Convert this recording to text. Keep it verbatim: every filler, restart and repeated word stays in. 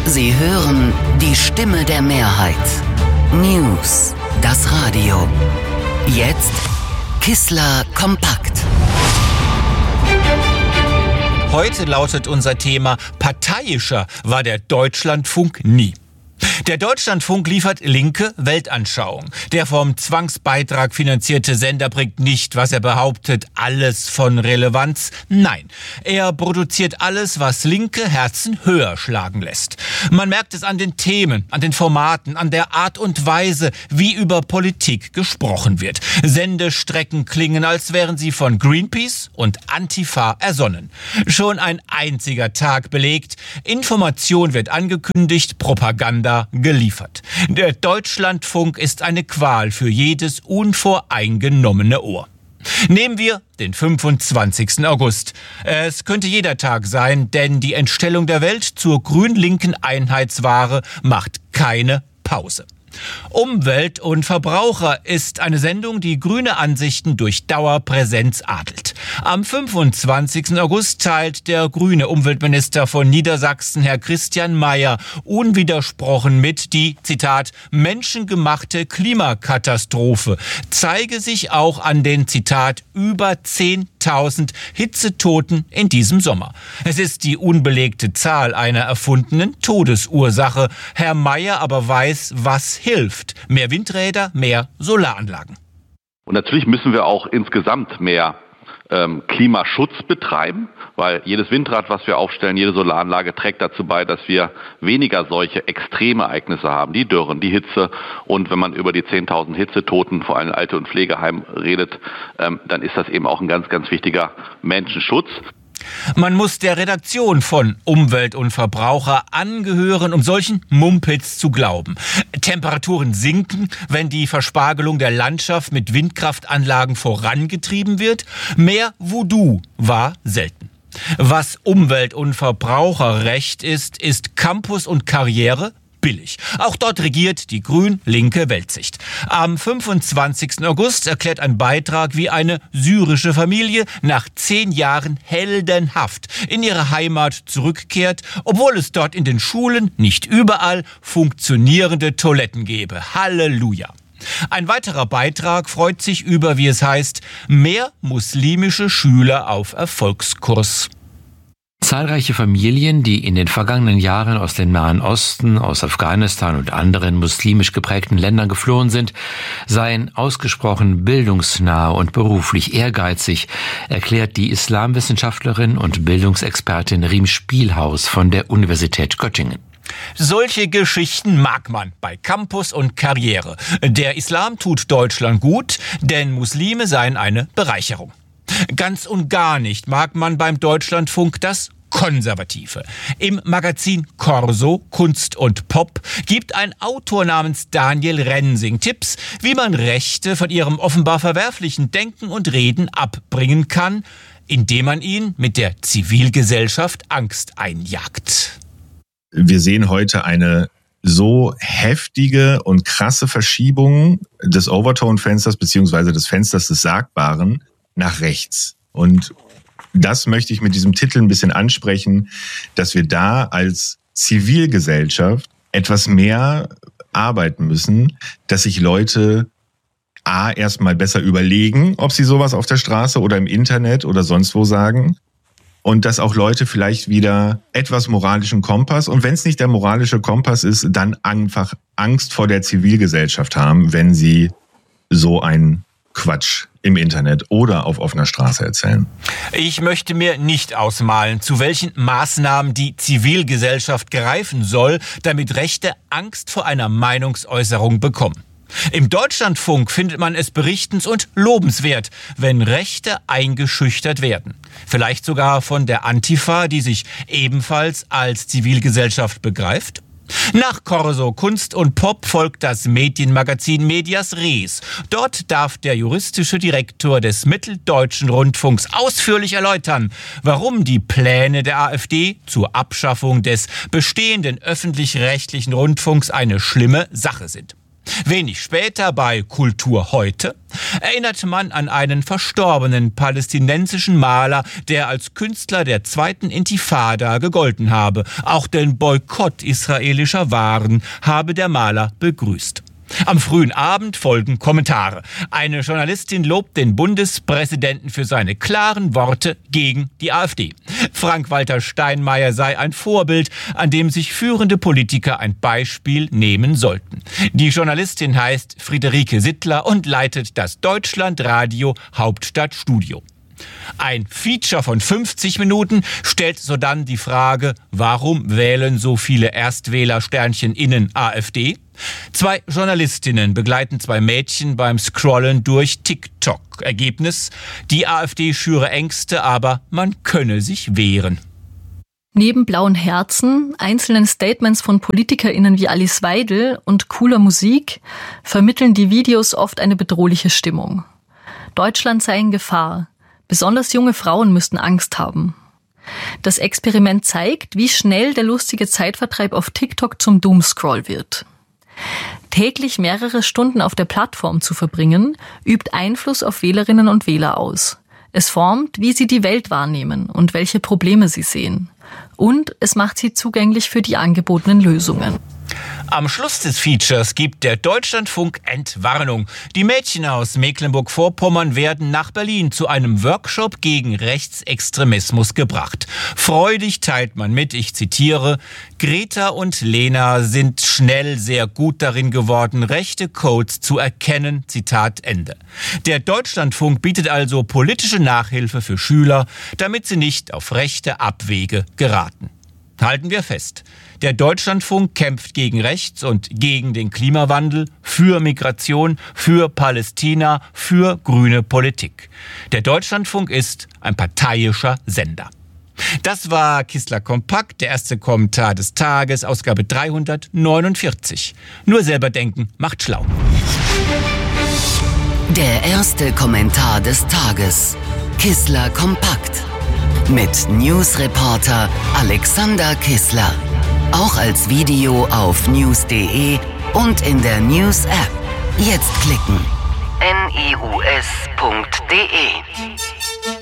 Sie hören die Stimme der Mehrheit. News, das Radio. Jetzt Kissler kompakt. Heute lautet unser Thema: Parteiischer war der Deutschlandfunk nie. Der Deutschlandfunk liefert linke Weltanschauung. Der vom Zwangsbeitrag finanzierte Sender bringt nicht, was er behauptet, alles von Relevanz. Nein, er produziert alles, was linke Herzen höher schlagen lässt. Man merkt es an den Themen, an den Formaten, an der Art und Weise, wie über Politik gesprochen wird. Sendestrecken klingen, als wären sie von Greenpeace und Antifa ersonnen. Schon ein einziger Tag belegt: Information wird angekündigt, Propaganda geliefert. Der Deutschlandfunk ist eine Qual für jedes unvoreingenommene Ohr. Nehmen wir den fünfundzwanzigsten August. Es könnte jeder Tag sein, denn die Entstellung der Welt zur grün-linken Einheitsware macht keine Pause. Umwelt und Verbraucher ist eine Sendung, die grüne Ansichten durch Dauerpräsenz adelt. Am fünfundzwanzigsten August teilt der grüne Umweltminister von Niedersachsen, Herr Christian Mayer, unwidersprochen mit, die, Zitat, menschengemachte Klimakatastrophe zeige sich auch an den, Zitat, über zehntausend Hitzetoten in diesem Sommer. Es ist die unbelegte Zahl einer erfundenen Todesursache. Herr Mayer aber weiß, was hilft. Mehr Windräder, mehr Solaranlagen. Und natürlich müssen wir auch insgesamt mehr ähm, Klimaschutz betreiben, weil jedes Windrad, was wir aufstellen, jede Solaranlage trägt dazu bei, dass wir weniger solche Extremereignisse haben, die Dürren, die Hitze. Und wenn man über die zehntausend Hitzetoten, vor allem Alte- und Pflegeheim, redet, ähm, dann ist das eben auch ein ganz, ganz wichtiger Menschenschutz. Man muss der Redaktion von Umwelt und Verbraucher angehören, um solchen Mumpitz zu glauben. Temperaturen sinken, wenn die Verspargelung der Landschaft mit Windkraftanlagen vorangetrieben wird. Mehr Voodoo war selten. Was Umwelt- und Verbraucherrecht ist, ist Campus und Karriere billig. Auch dort regiert die grün-linke Weltsicht. Am fünfundzwanzigsten August erklärt ein Beitrag, wie eine syrische Familie nach zehn Jahren heldenhaft in ihre Heimat zurückkehrt, obwohl es dort in den Schulen nicht überall funktionierende Toiletten gäbe. Halleluja! Ein weiterer Beitrag freut sich über, wie es heißt, mehr muslimische Schüler auf Erfolgskurs. Zahlreiche Familien, die in den vergangenen Jahren aus dem Nahen Osten, aus Afghanistan und anderen muslimisch geprägten Ländern geflohen sind, seien ausgesprochen bildungsnah und beruflich ehrgeizig, erklärt die Islamwissenschaftlerin und Bildungsexpertin Riem Spielhaus von der Universität Göttingen. Solche Geschichten mag man bei Campus und Karriere. Der Islam tut Deutschland gut, denn Muslime seien eine Bereicherung. Ganz und gar nicht mag man beim Deutschlandfunk das Konservative. Im Magazin Corso Kunst und Pop gibt ein Autor namens Daniel Rensing Tipps, wie man Rechte von ihrem offenbar verwerflichen Denken und Reden abbringen kann, indem man ihnen mit der Zivilgesellschaft Angst einjagt. Wir sehen heute eine so heftige und krasse Verschiebung des Overtone-Fensters beziehungsweise des Fensters des Sagbaren nach rechts. Und das möchte ich mit diesem Titel ein bisschen ansprechen, dass wir da als Zivilgesellschaft etwas mehr arbeiten müssen, dass sich Leute A, erstmal besser überlegen, ob sie sowas auf der Straße oder im Internet oder sonst wo sagen. Und dass auch Leute vielleicht wieder etwas moralischen Kompass, und wenn es nicht der moralische Kompass ist, dann einfach Angst vor der Zivilgesellschaft haben, wenn sie so einen Quatsch im Internet oder auf offener Straße erzählen. Ich möchte mir nicht ausmalen, zu welchen Maßnahmen die Zivilgesellschaft greifen soll, damit Rechte Angst vor einer Meinungsäußerung bekommen. Im Deutschlandfunk findet man es berichtens- und lobenswert, wenn Rechte eingeschüchtert werden. Vielleicht sogar von der Antifa, die sich ebenfalls als Zivilgesellschaft begreift. Nach Corso Kunst und Pop folgt das Medienmagazin Medias Res. Dort darf der juristische Direktor des Mitteldeutschen Rundfunks ausführlich erläutern, warum die Pläne der AfD zur Abschaffung des bestehenden öffentlich-rechtlichen Rundfunks eine schlimme Sache sind. Wenig später bei Kultur heute erinnert man an einen verstorbenen palästinensischen Maler, der als Künstler der zweiten Intifada gegolten habe. Auch den Boykott israelischer Waren habe der Maler begrüßt. Am frühen Abend folgen Kommentare. Eine Journalistin lobt den Bundespräsidenten für seine klaren Worte gegen die AfD. Frank-Walter Steinmeier sei ein Vorbild, an dem sich führende Politiker ein Beispiel nehmen sollten. Die Journalistin heißt Friederike Sittler und leitet das Deutschlandradio Hauptstadtstudio. Ein Feature von fünfzig Minuten stellt sodann die Frage, warum wählen so viele Erstwähler-Sternchen innen AfD? Zwei Journalistinnen begleiten zwei Mädchen beim Scrollen durch TikTok. Ergebnis: Die AfD schüre Ängste, aber man könne sich wehren. Neben blauen Herzen, einzelnen Statements von PolitikerInnen wie Alice Weidel und cooler Musik vermitteln die Videos oft eine bedrohliche Stimmung. Deutschland sei in Gefahr. Besonders junge Frauen müssten Angst haben. Das Experiment zeigt, wie schnell der lustige Zeitvertreib auf TikTok zum Doomscroll wird. Täglich mehrere Stunden auf der Plattform zu verbringen, übt Einfluss auf Wählerinnen und Wähler aus. Es formt, wie sie die Welt wahrnehmen und welche Probleme sie sehen. Und es macht sie zugänglich für die angebotenen Lösungen. Am Schluss des Features gibt der Deutschlandfunk Entwarnung. Die Mädchen aus Mecklenburg-Vorpommern werden nach Berlin zu einem Workshop gegen Rechtsextremismus gebracht. Freudig teilt man mit, ich zitiere, Greta und Lena sind schnell sehr gut darin geworden, rechte Codes zu erkennen, Zitat Ende. Der Deutschlandfunk bietet also politische Nachhilfe für Schüler, damit sie nicht auf rechte Abwege geraten. Halten wir fest, der Deutschlandfunk kämpft gegen Rechts und gegen den Klimawandel, für Migration, für Palästina, für grüne Politik. Der Deutschlandfunk ist ein parteiischer Sender. Das war Kissler Kompakt, der erste Kommentar des Tages, Ausgabe dreihundertneunundvierzig. Nur selber denken macht schlau. Der erste Kommentar des Tages. Kissler Kompakt. Mit Newsreporter Alexander Kissler. Auch als Video auf news punkt de und in der News-App. Jetzt klicken. N I U S punkt de